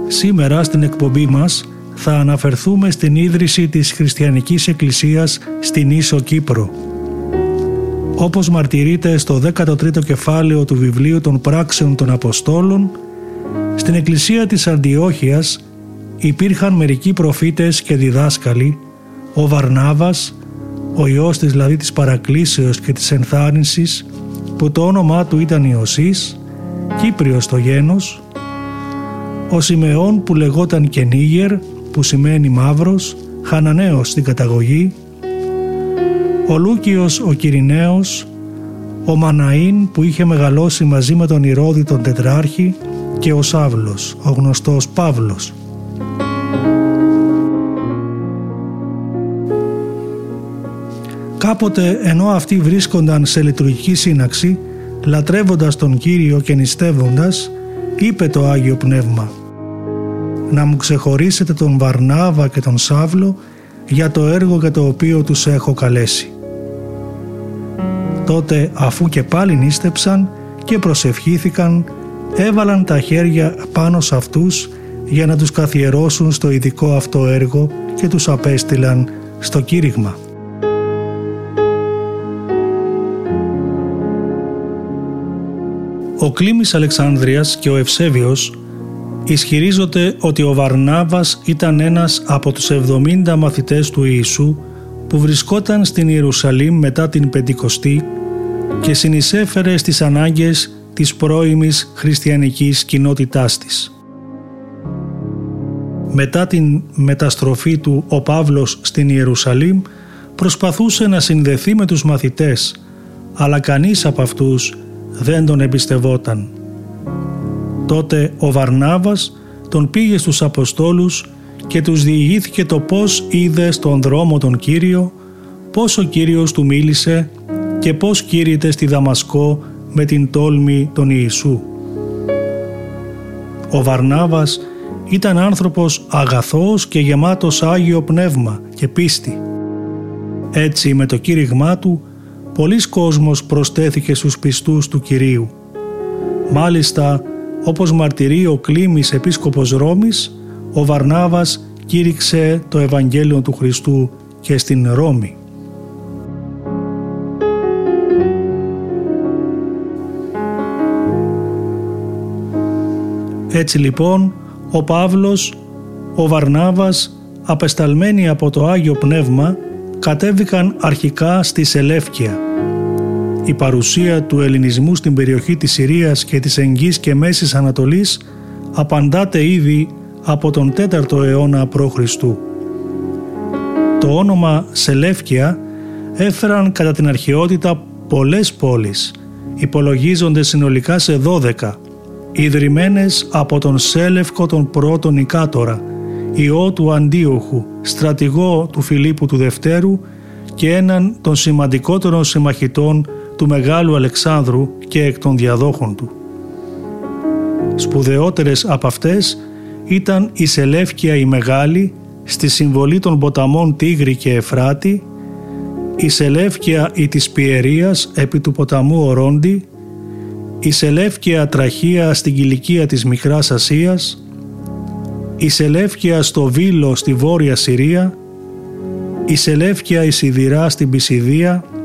Σήμερα στην εκπομπή μας θα αναφερθούμε στην ίδρυση της Χριστιανικής Εκκλησίας στην Ίσο Κύπρο. Όπως μαρτυρείται στο 13ο κεφάλαιο του βιβλίου των Πράξεων των Αποστόλων, στην Εκκλησία της Αντιόχειας υπήρχαν μερικοί προφήτες και διδάσκαλοι, ο Βαρνάβας, ο ιός της δηλαδή της παρακλήσεως και της ενθάρρυνσης, που το όνομά του ήταν Ιωσής, Κύπριος στο γένος, ο Σιμεών που λεγόταν και Νίγερ, που σημαίνει μαύρος, Χαναναίος στην καταγωγή, ο Λούκιος ο Κυριναίος, ο Μαναΐν που είχε μεγαλώσει μαζί με τον Ηρώδη τον Τετράρχη και ο Σάβλος, ο γνωστός Παύλος. Κάποτε ενώ αυτοί βρίσκονταν σε λειτουργική σύναξη, λατρεύοντας τον Κύριο και νηστεύοντας, είπε το Άγιο Πνεύμα: «Να μου ξεχωρίσετε τον Βαρνάβα και τον Σάβλο για το έργο για το οποίο τους έχω καλέσει». Τότε, αφού και πάλι νήστεψαν και προσευχήθηκαν, έβαλαν τα χέρια πάνω σε αυτούς για να τους καθιερώσουν στο ειδικό αυτό έργο και τους απέστειλαν στο κήρυγμα. Ο Κλίμης Αλεξάνδρειας και ο Ευσέβιος ισχυρίζονται ότι ο Βαρνάβας ήταν ένας από τους 70 μαθητές του Ιησού που βρισκόταν στην Ιερουσαλήμ μετά την Πεντηκοστή και συνεισέφερε στις ανάγκες της πρώιμης χριστιανικής κοινότητάς της. Μετά την μεταστροφή του, ο Παύλος στην Ιερουσαλήμ προσπαθούσε να συνδεθεί με τους μαθητές, αλλά κανείς από αυτούς δεν τον εμπιστευόταν. Τότε ο Βαρνάβας τον πήγε στους Αποστόλους και τους διηγήθηκε το πώς είδε στον δρόμο τον Κύριο, πώς ο Κύριος του μίλησε και πώς κήρυτε στη Δαμασκό με την τόλμη τον Ιησού. Ο Βαρνάβας ήταν άνθρωπος αγαθός και γεμάτος Άγιο Πνεύμα και πίστη. Έτσι με το κήρυγμά του πολλής κόσμος προστέθηκε στους πιστούς του Κυρίου. Μάλιστα, όπως μαρτυρεί ο Κλίμης επίσκοπος Ρώμης, ο Βαρνάβας κήρυξε το Ευαγγέλιο του Χριστού και στην Ρώμη. Έτσι λοιπόν, ο Παύλος, ο Βαρνάβας, απεσταλμένοι από το Άγιο Πνεύμα, κατέβηκαν αρχικά στη Σελεύκεια. Η παρουσία του ελληνισμού στην περιοχή της Συρίας και της Εγγύς και Μέσης Ανατολής απαντάται ήδη από τον 4ο αιώνα π.Χ. Το όνομα Σελεύκεια έφεραν κατά την αρχαιότητα πολλές πόλεις, υπολογίζονται συνολικά σε 12, ιδρυμένες από τον Σέλευκο τον πρώτον Νικάτορα, ιό του Αντίοχου, στρατηγό του Φιλίππου του Δευτέρου και έναν των σημαντικότερων συμμαχητών του Μεγάλου Αλεξάνδρου και εκ των διαδόχων του. Σπουδαιότερες από αυτές ήταν η Σελεύκεια η Μεγάλη στη συμβολή των ποταμών Τίγρη και Εφράτη, η Σελεύκεια η της Πιερίας επί του ποταμού Ορόντι, η Σελεύκεια Τραχία στην Κιλικία της Μικράς Ασίας, η Σελεύκεια στο Βήλο στη Βόρεια Συρία, η Σελεύκεια η Σιδηρά στην Πισιδία,